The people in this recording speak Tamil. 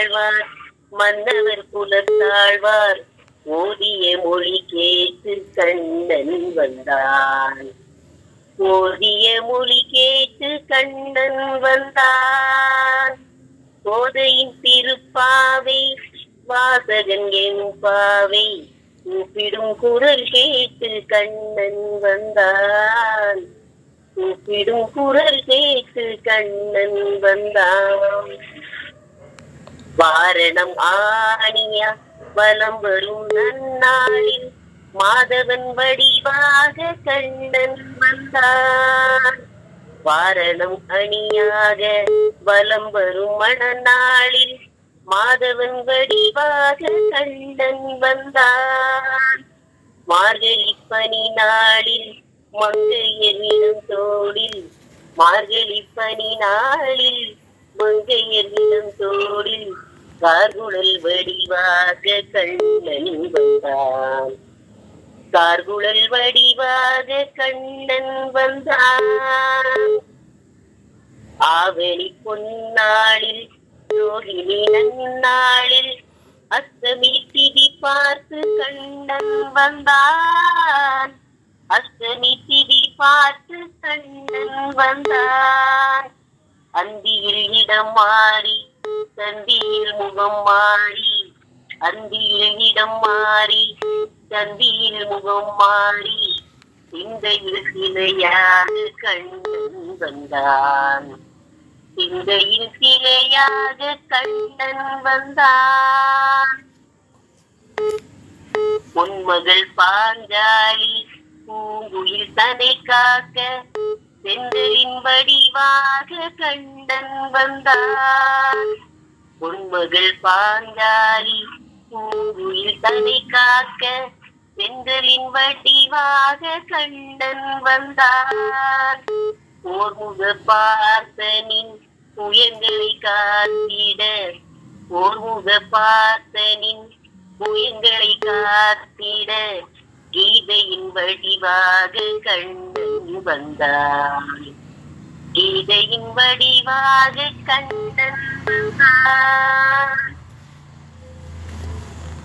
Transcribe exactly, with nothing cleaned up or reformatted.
வாழ்வார் மன்னவர் குலத்தாழ்வார் ஓதிய மொழி கேட்டு கண்ணன் வந்தான். ஓதிய மொழி கேட்டு கண்ணன் வந்தான். கோதையின் திருப்பாவை வாசகன் எனும் பாவை கூப்பிடும் குரல் கேட்டு கண்ணன் வந்தான். கூப்பிடும் குரல் கேட்டு கண்ணன் வந்தான். வாரணம் ஆணியா வலம் வரும் நன்னாளில் மாதவன் வடிவாக கண்ணன் வந்தான். வாரணம் அணியாக வலம் வரும் மணநாளில் மாதவன் வடிவாக கண்ணன் வந்தான். மார்கழி பனி நாளில் மங்கையரிடம் தோளில் மார்கழி பனி நாளில் மங்கையரிடம் தோளில் கார்குழல் வடிவாக கண்ணன் வந்தான். கார்குழல் வடிவாக கண்ணன் வந்தான். ஆவணி பொன்னாளில் ரோகிணி நன்னாளில் அஷ்டமி திதி பார்த்து கண்ணன் வந்தான். அஷ்டமி திதி பார்த்து கண்ணன் வந்தான். அந்தியில் இடம் மாறி சந்தியில் முகம் மாறி அந்தியில் இடம் மாறி சந்தியில் முகம் மாறி சிந்தையில் சிலையாக கண்ணன் வந்தான். சிந்தையில் சிலையாக கண்ணன் வந்தான். பொன்மகள் பாஞ்சாலி பூங்குயில் தனை காக்க செந்தலின் வடிவாக கண்ணன் வந்தான். பொன்மகள் பாஞ்சாலி பூங்குயில் தனை காக்க செந்தலின் வடிவாக கண்ணன் வந்தான். ஓர்முக பார்த்தனின் புயங்களை காத்திட ஓர்முக பார்த்தனின் புயங்களை காத்திட கீதையின் வடிவாக கண்ணன் வந்தான். கீதையின் வடிவாக கண்ணன் வந்தான்.